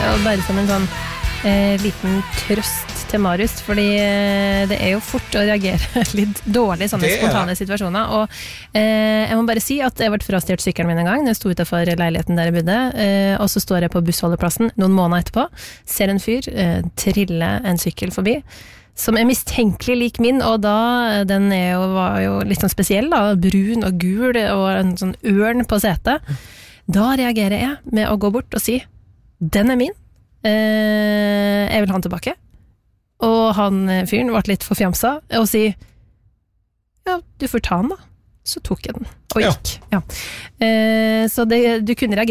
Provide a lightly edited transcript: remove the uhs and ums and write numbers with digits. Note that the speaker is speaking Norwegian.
og bare som en sånn liten trøst til Marius, fordi det jo fort å reagere litt dårlig i sånne spontane situasjoner, og jeg må bare si at jeg ble frastjert sykkelen min en gang når jeg sto utenfor leiligheten der jeg bodde, og så står jeg på bussholdeplassen noen måneder etterpå, ser en fyr trille en sykkel forbi, som mistenkelig lik min, og da den var jo litt sånn spesiell da, brun og gul og en sånn ørn på setet. Da reagerer jeg med å gå bort og si den min, jeg vil ha den tilbake, og han fyren ble litt forfjamsa og si ja, du får ta den da, så tok jeg den og gikk. Så du kunne reagere